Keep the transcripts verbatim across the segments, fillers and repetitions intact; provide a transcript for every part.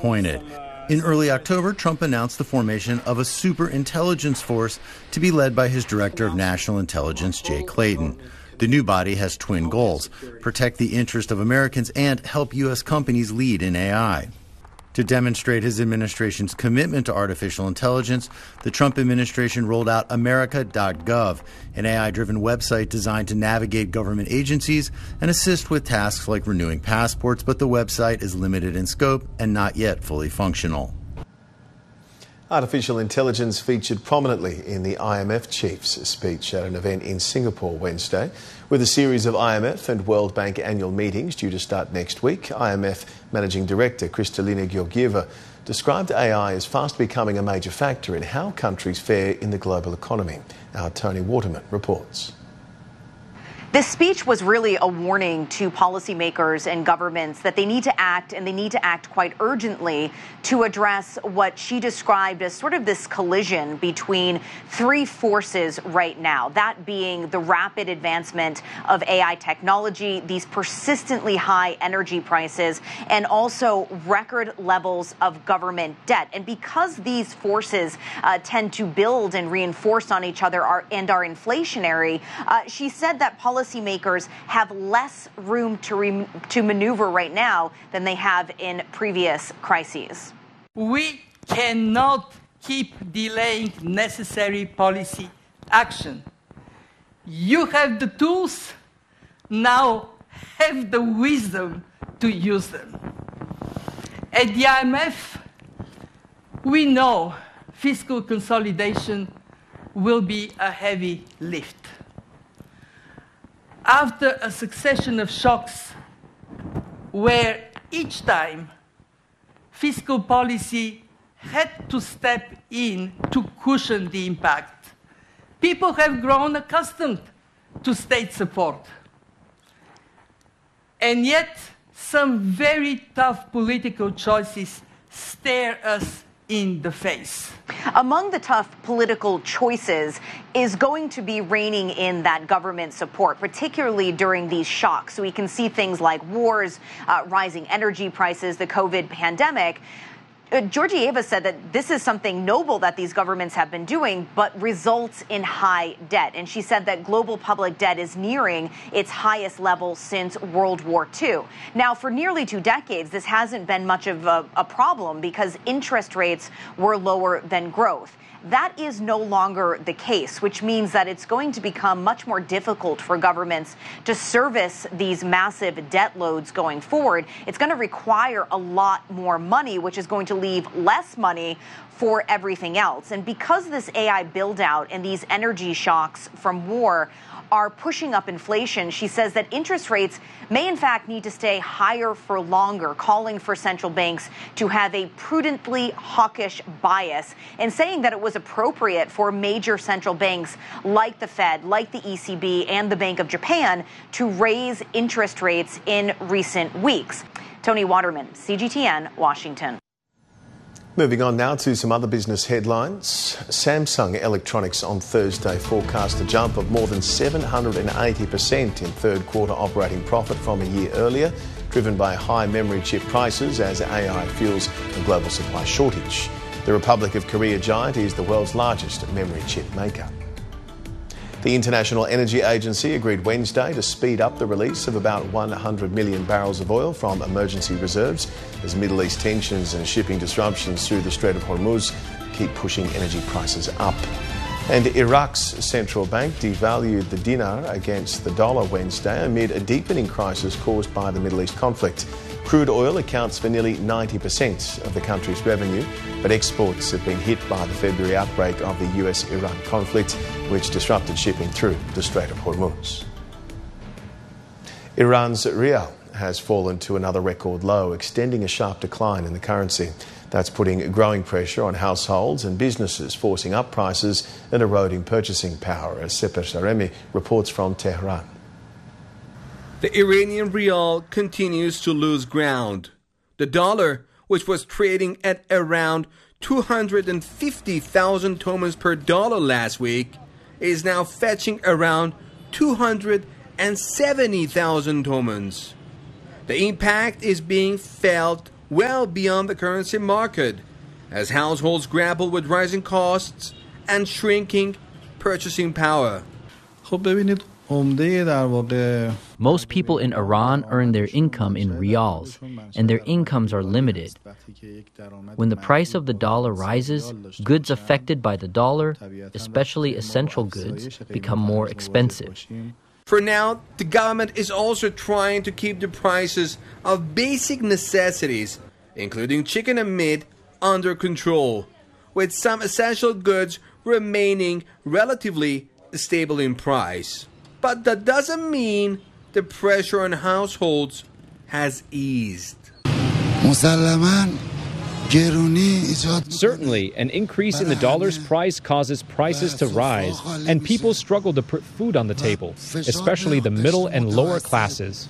appointed. In early October, Trump announced the formation of a superintelligence force to be led by his Director of National Intelligence, Jay Clayton. The new body has twin goals: protect the interest of Americans and help U S companies lead in A I. To demonstrate his administration's commitment to artificial intelligence, the Trump administration rolled out America dot gov, an A I-driven website designed to navigate government agencies and assist with tasks like renewing passports, but the website is limited in scope and not yet fully functional. Artificial intelligence featured prominently in the I M F chief's speech at an event in Singapore Wednesday. With a series of I M F and World Bank annual meetings due to start next week, I M F Managing Director Kristalina Georgieva described A I as fast becoming a major factor in how countries fare in the global economy. Our Tony Waterman reports. This speech was really a warning to policymakers and governments that they need to act, and they need to act quite urgently to address what she described as sort of this collision between three forces right now, that being the rapid advancement of A I technology, these persistently high energy prices, and also record levels of government debt. And because these forces uh, tend to build and reinforce on each other are, and are inflationary, uh, she said that policymakers have less room to, re- to maneuver right now than they have in previous crises. We cannot keep delaying necessary policy action. You have the tools, now have the wisdom to use them. At the I M F, we know fiscal consolidation will be a heavy lift. After a succession of shocks where each time fiscal policy had to step in to cushion the impact, people have grown accustomed to state support. And yet, some very tough political choices stare us in the face. Among the tough political choices is going to be reining in that government support, particularly during these shocks. So we can see things like wars, uh, rising energy prices, the COVID pandemic. Uh, Georgieva said that this is something noble that these governments have been doing, but results in high debt. And she said that global public debt is nearing its highest level since World War Two. Now, for nearly two decades, this hasn't been much of a, a problem because interest rates were lower than growth. That is no longer the case, which means that it's going to become much more difficult for governments to service these massive debt loads going forward. It's going to require a lot more money, which is going to leave less money for everything else. And because this A I build out and these energy shocks from war are pushing up inflation, she says that interest rates may in fact need to stay higher for longer, calling for central banks to have a prudently hawkish bias, and saying that it was appropriate for major central banks like the Fed, like the E C B, and the Bank of Japan to raise interest rates in recent weeks. Tony Waterman, C G T N, Washington. Moving on now to some other business headlines. Samsung Electronics on Thursday forecast a jump of more than seven hundred eighty percent in third quarter operating profit from a year earlier, driven by high memory chip prices as A I fuels a global supply shortage. The Republic of Korea giant is the world's largest memory chip maker. The International Energy Agency agreed Wednesday to speed up the release of about one hundred million barrels of oil from emergency reserves as Middle East tensions and shipping disruptions through the Strait of Hormuz keep pushing energy prices up. And Iraq's central bank devalued the dinar against the dollar Wednesday amid a deepening crisis caused by the Middle East conflict. Crude oil accounts for nearly ninety percent of the country's revenue, but exports have been hit by the February outbreak of the U S Iran conflict, which disrupted shipping through the Strait of Hormuz. Iran's rial has fallen to another record low, extending a sharp decline in the currency. That's putting growing pressure on households and businesses, forcing up prices and eroding purchasing power, as Seper Saremi reports from Tehran. The Iranian rial continues to lose ground. The dollar, which was trading at around two hundred fifty thousand tomans per dollar last week, is now fetching around two hundred seventy thousand tomans. The impact is being felt well beyond the currency market, as households grapple with rising costs and shrinking purchasing power. Most people in Iran earn their income in riyals, and their incomes are limited. When the price of the dollar rises, goods affected by the dollar, especially essential goods, become more expensive. For now, the government is also trying to keep the prices of basic necessities, including chicken and meat, under control, with some essential goods remaining relatively stable in price. But that doesn't mean the pressure on households has eased. Certainly, an increase in the dollar's price causes prices to rise, and people struggle to put food on the table, especially the middle and lower classes.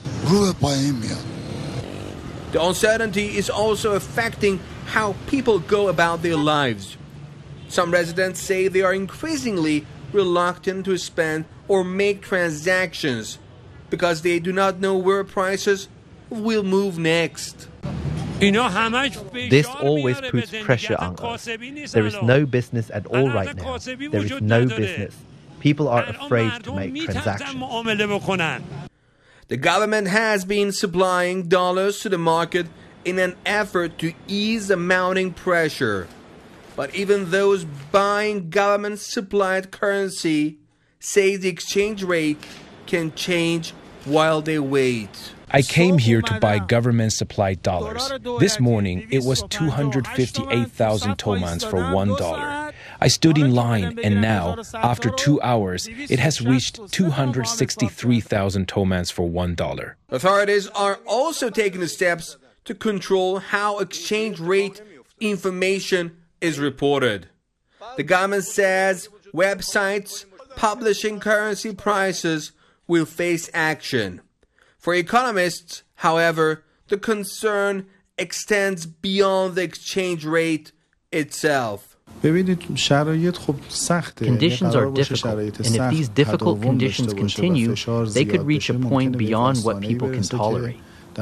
The uncertainty is also affecting how people go about their lives. Some residents say they are increasingly reluctant to spend or make transactions because they do not know where prices will move next. This always puts pressure on us. There is no business at all right now. There is no business. People are afraid to make transactions. The government has been supplying dollars to the market in an effort to ease the mounting pressure. But even those buying government-supplied currency say the exchange rate can change while they wait. I came here to buy government-supplied dollars. This morning, it was two hundred fifty-eight thousand tomans for one dollar. I stood in line, and now, after two hours, it has reached two hundred sixty-three thousand tomans for one dollar. Authorities are also taking steps to control how exchange rate information is reported. The government says websites publishing currency prices will face action. For economists, however, the concern extends beyond the exchange rate itself. Conditions are difficult, and if these difficult conditions continue, they could reach a point beyond what people can tolerate.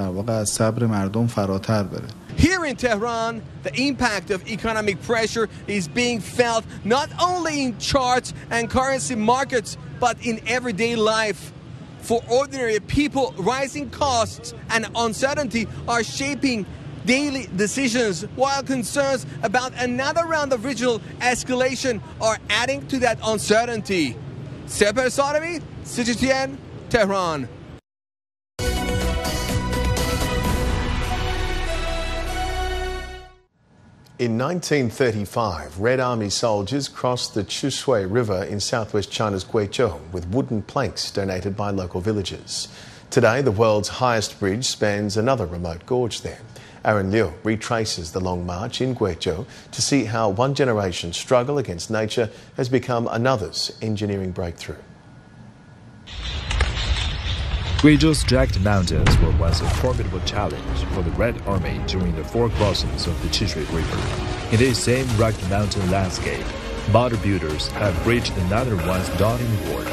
Here in Tehran, the impact of economic pressure is being felt not only in charts and currency markets, but in everyday life. For ordinary people, rising costs and uncertainty are shaping daily decisions, while concerns about another round of regional escalation are adding to that uncertainty. Seper Sadami, C G T N, Tehran. In nineteen thirty-five, Red Army soldiers crossed the Chushui River in southwest China's Guizhou with wooden planks donated by local villagers. Today, the world's highest bridge spans another remote gorge there. Aaron Liu retraces the long march in Guizhou to see how one generation's struggle against nature has become another's engineering breakthrough. Guizhou's jagged mountains were once a formidable challenge for the Red Army during the four crossings of the Chishui River. In this same rugged mountain landscape, modern builders have bridged another once daunting gorge.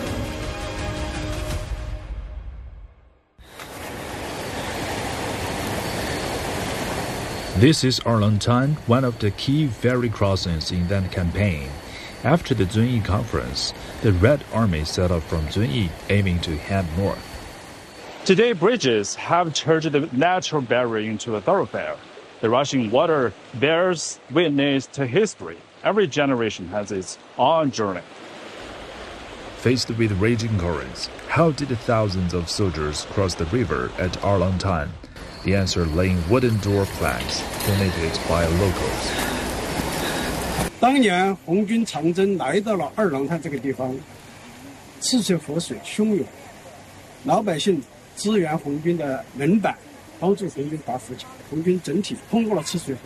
This is Arlongtan, one of the key ferry crossings in that campaign. After the Zunyi Conference, the Red Army set off from Zunyi, aiming to head north. Today, bridges have turned the natural barrier into a thoroughfare. The rushing water bears witness to history. Every generation has its own journey. Faced with raging currents, how did the thousands of soldiers cross the river at Arlongtan? The answer lay in wooden door planks donated by locals. 当年红军长征来到了二郎滩这个地方，赤水河水汹涌，老百姓支援红军的人板，帮助红军打浮桥，红军整体通过了赤水河。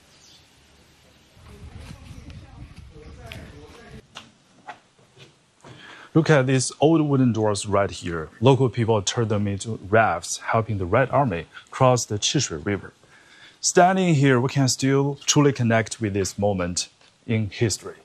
Look at these old wooden doors right here. Local people turned them into rafts, helping the Red Army cross the Chishui River. Standing here, we can still truly connect with this moment in history.